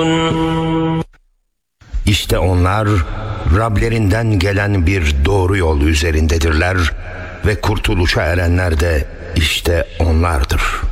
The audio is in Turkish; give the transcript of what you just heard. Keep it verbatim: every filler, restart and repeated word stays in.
İşte onlar Rablerinden gelen bir doğru yol üzerindedirler ve kurtuluşa erenler de işte onlardır.